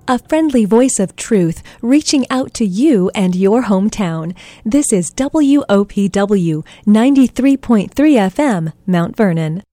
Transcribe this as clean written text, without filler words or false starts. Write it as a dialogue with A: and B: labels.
A: A friendly voice of truth reaching out to you and your hometown. This is WOPW 93.3 FM, Mount Vernon.